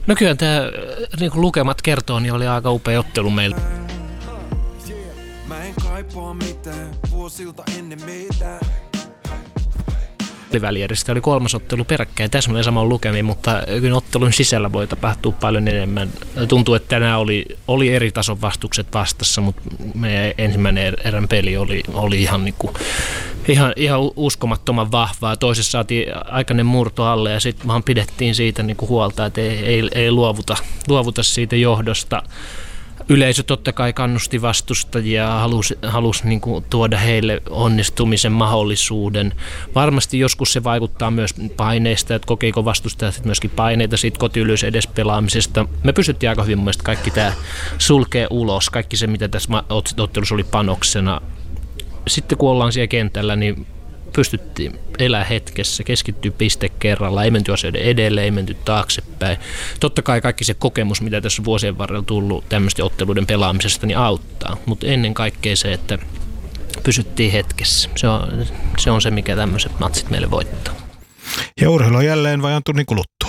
No kyllä tämä niin kuin lukemat kertoo, niin oli aika upea ottelu meillä. Mä en kaipaa mitään vuosilta ennen mitään. Välieristä oli 3. ottelu peräkkäin täsmälleen saman lukemin, mutta kyllä ottelun sisällä voi tapahtua paljon enemmän. Tuntuu, että tänään oli eri tason vastukset vastassa, mutta meidän ensimmäinen erän peli oli ihan, niin kuin, ihan uskomattoman vahvaa. Toisessa saatiin aikainen murto alle ja sitten vaan pidettiin siitä niin kuin huolta, että ei luovuta siitä johdosta. Yleisö totta kai kannusti vastustajia ja halusi niin kuin tuoda heille onnistumisen mahdollisuuden. Varmasti joskus se vaikuttaa myös paineista, että kokeiko vastustajat myöskin paineita siitä kotiyleisön edes pelaamisesta. Me pystyttiin aika hyvin mun mielestä kaikki tämä sulkee ulos, kaikki se mitä tässä ottelussa oli panoksena. Sitten kun ollaan siellä kentällä, niin pystyttiin elää hetkessä, keskittyy piste kerralla, ei menty asioiden edelle, ei menty taaksepäin. Totta kai kaikki se kokemus, mitä tässä on vuosien varrella tullut tämmöisten otteluiden pelaamisesta, niin auttaa. Mutta ennen kaikkea se, että pysyttiin hetkessä. Se on se, mikä tämmöiset matsit meille voittaa. Ja urheilu on jälleen vajan tunnin kuluttua.